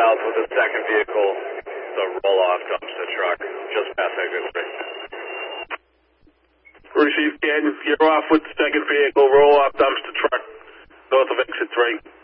south with the second vehicle, the roll-off dumpster truck, just past exit 3. Receive, Ken. You're off with the second vehicle, roll-off dumpster truck, north of exit 3.